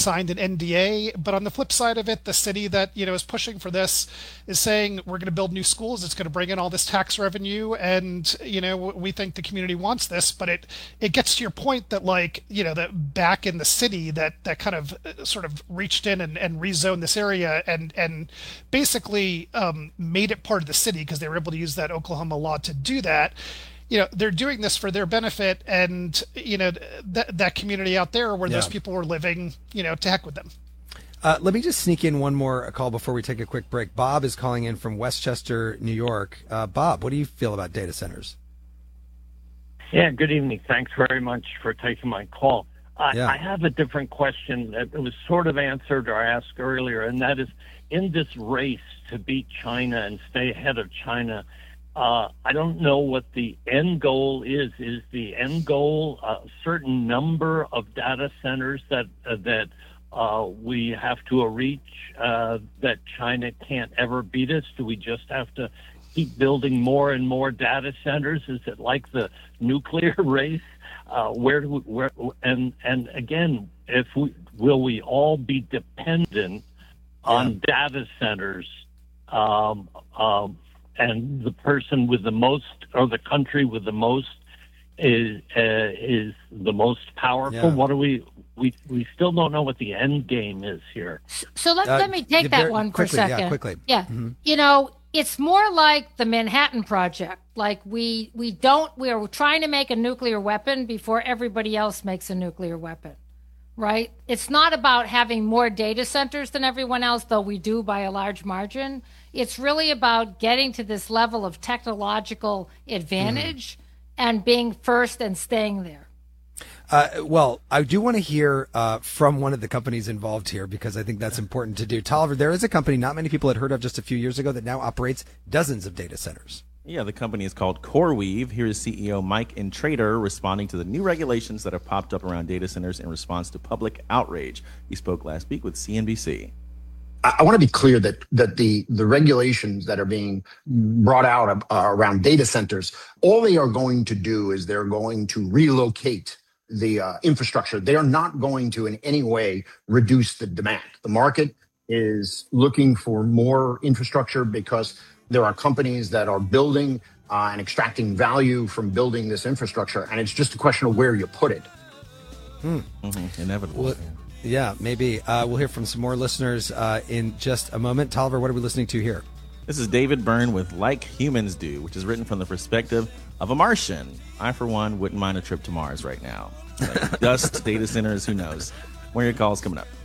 signed an NDA. But on the flip side of it, the city that, is pushing for this is saying we're going to build new schools. It's going to bring in all this tax revenue. And, we think the community wants this. But it gets to your point that, that back in the city that kind of sort of reached in and rezoned this area and basically made it part of the city because they were able to use that Oklahoma law to do that. They're doing this for their benefit, and that community out there where those people were living, to heck with them. Let me just sneak in one more call before we take a quick break. Bob is calling in from Westchester, New York. Bob, what do you feel about data centers? Yeah, good evening. Thanks very much for taking my call. I have a different question that was sort of answered or asked earlier, and that is, in this race to beat China and stay ahead of China, I don't know what the end goal is. Is the end goal a certain number of data centers that we have to reach that China can't ever beat us? Do we just have to keep building more and more data centers? Is it like the nuclear race? And again, will we all be dependent on data centers? And the person with the most, or the country with the most, is the most powerful. Yeah. What do we still don't know what the end game is here. So let me take that one for a second. Yeah, quickly. Yeah, it's more like the Manhattan Project. Like we are trying to make a nuclear weapon before everybody else makes a nuclear weapon. Right? It's not about having more data centers than everyone else, though we do by a large margin. It's really about getting to this level of technological advantage and being first and staying there. Well, I do want to hear from one of the companies involved here, because I think that's important to do. Tolliver, there is a company not many people had heard of just a few years ago that now operates dozens of data centers. Yeah, the company is called CoreWeave. Here is CEO Mike Intrator responding to the new regulations that have popped up around data centers in response to public outrage. He spoke last week with CNBC. I want to be clear that the regulations that are being brought out around data centers, all they are going to do is they're going to relocate the infrastructure. They are not going to in any way reduce the demand. The market is looking for more infrastructure because there are companies that are building and extracting value from building this infrastructure, and it's just a question of where you put it. Inevitable. Well, yeah, maybe. We'll hear from some more listeners in just a moment. Tolliver, what are we listening to here? This is David Byrne with Like Humans Do, which is written from the perspective of a Martian. I, for one, wouldn't mind a trip to Mars right now. Like dust, data centers, who knows? More of your calls coming up.